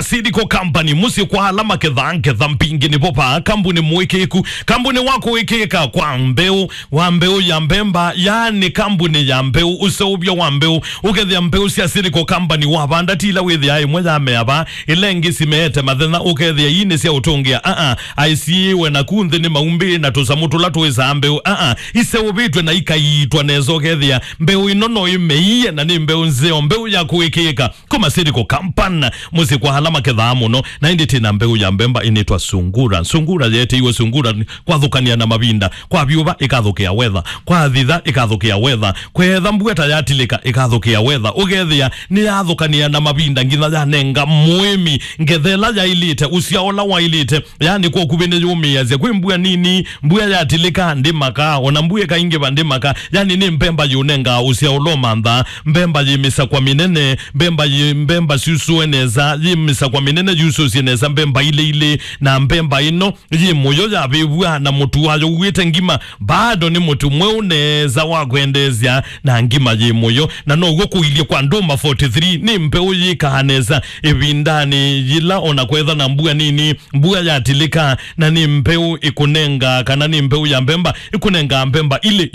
Siriko Company musi kwa alama kedhanke dhampingi ni popa kambuni mwekeku kambuni wako wekeka kwa mbeu wa mbeu ya mbemba yani kambuni ya mbeu useubyo wa mbeu ukethia mbeu sia Siriko Company wabanda tila wethi ai mweza meaba ilengi simeete mathena ukethia ine sia utongia aisiwe na kunthi ni maumbi na tusamutu la tuweza mbeu iseubitwe na ikaitwa nezo ukethia mbeu inono imeiye na ni mbeu nzeo mbeu ya kuwekeka kuma Siriko Company musi kwa alama kedha muno na indi tina mbeu ya mbemba initwa sungura yete iwe sungura kwa thukania na mabinda kwa biuba ikathukia weather kwa thitha ikathukia weather kwetha mbweta yatilika ikathukia weather ugethia ni yathukania na mabinda ngitha ya nenga mwemi ngethela ya ilite usiaola wa ilite yani kwa kubene yumia ze kwembua nini mbua yatilika ndimaka ona mbue kainge bandimaka yani ni mbemba yunenga usiaola manda mbemba yimisa kwa minene mbemba susueneza yimisa kwa minene yuso sineza mbemba ile na mbemba ino yimuyo ya bibwa na mutu wayo uwete ngima bado ni mutu mweuneza wakwendezia na ngima yimuyo na no gokuilie kwa ndoma 43 ni mbeu yikahaneza ibindani yila ona kwetha na mbua nini mbua yatilika na ni mbeu ikunenga kana ni mbeu ya mbemba ikunenga mbemba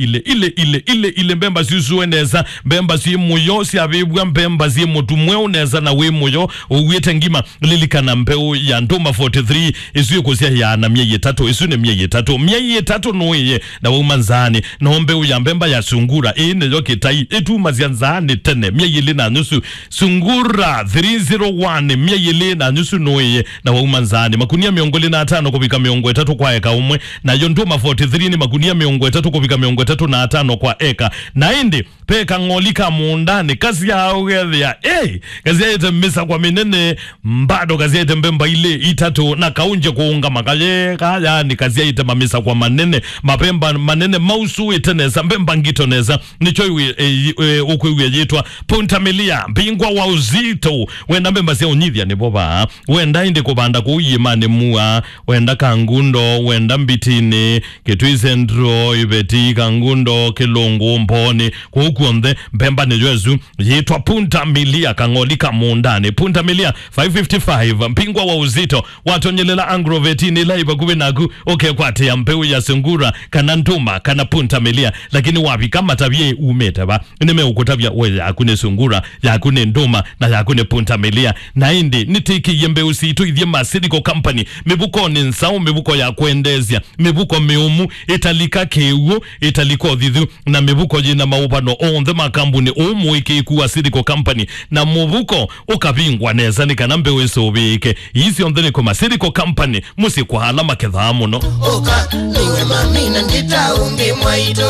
ile mbemba susueneza mbemba si muyo si abibwa mbemba si mutu mweuneza na we muyo uwete ngima lilika na mbeu ya ndoma 43 isu kusia ya na mieye tatu isu ne mieye tatu noye na umanzani na mbeu ya mbemba ya sungura ine yoke tai etu mazianzani tene mieye lina nusu sungura 301 mieye lina nusu noye na umanzani makunia miongoli na 5 kubika miongo 3 kwa eka umwe na yondoma 43 ni makunia miongo 3 kubika miongo 3 na 5 kwa eka na indi peka ngolika muundani kazi ya ugethia kazi ya ite misa kwa minene mbado kazi ya ite mbemba ile itatu na kaunje kuunga makaye kaya ni kazi ya ite mamisa kwa manene mapemba manene mausu iteneza mbemba ngitoneza nicho ukwe yitwa Punta Milia bingwa wa uzito wenda mbemba sia unyithia ni boba wenda indi kubanda kuuyimani mua wenda Kangundo wenda Mbitini Kitui Ibeti Kangundo Kilungu Mponi kukuonde mbemba ni yezu yitwa Punta Milia kangolika muundani Punta Milia 555 mpingwa wa uzito watonyelela Angrovetini laiba kubenaku kwate ya mbeu ya sungura kana ntuma kana Punta Milia lakini wapi kama tabie umetaba nime ukutabia we yakune sungura yakune nduma na yakune Punta Milia na indi nitiki yembeu situ idhima Siriko Company mibuko ni nsao mibuko ya kuendezia mibuko miumu italika keu italiko dhidhu na mibuko jina maupano ondhe makambuni umu ikikuwa Siriko Company na mubuko ukabingwa neza nikana mbeu isobike isi ondheni kuma Siriko Company musi kwa alama kedha muno Oka niwe mamina ndita ungi mwaito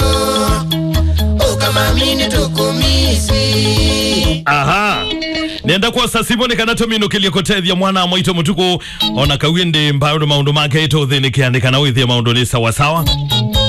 Oka mamini tukumisi nenda kwa sasibone kanato mino kiliyokotethia mwana mwaito mutuko ona kawinde mbayo maundu make ito thini kiandika na withia maundu ni sawa sawa